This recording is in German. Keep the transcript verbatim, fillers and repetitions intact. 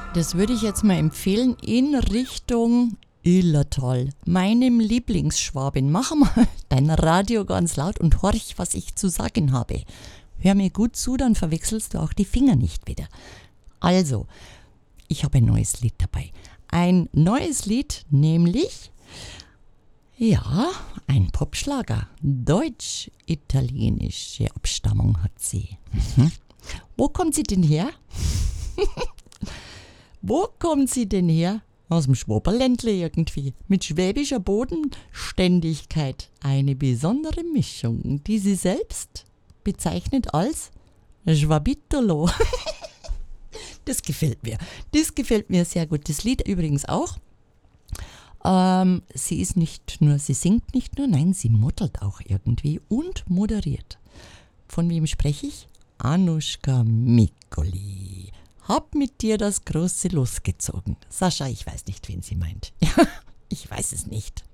Das würde ich jetzt mal empfehlen in Richtung Illertal, meinem Lieblingsschwabin. Mach mal dein Radio ganz laut und horch, was ich zu sagen habe. Hör mir gut zu, dann verwechselst du auch die Finger nicht wieder. Also, ich habe ein neues Lied dabei. Ein neues Lied, nämlich, ja, ein Popschlager. Deutsch-italienische Abstammung hat sie. Mhm. Wo kommt sie denn her? Wo kommt sie denn her? Aus dem Schwaberländle irgendwie. Mit schwäbischer Bodenständigkeit. Eine besondere Mischung, die sie selbst bezeichnet als Schwabitolo. Das gefällt mir. Das gefällt mir sehr gut. Das Lied übrigens auch. Ähm, sie ist nicht nur, sie singt nicht nur, nein, sie modelt auch irgendwie und moderiert. Von wem spreche ich? Anuschka Miccoli. Hab mit dir das große losgezogen. Sascha, ich weiß nicht, wen sie meint. Ich weiß es nicht.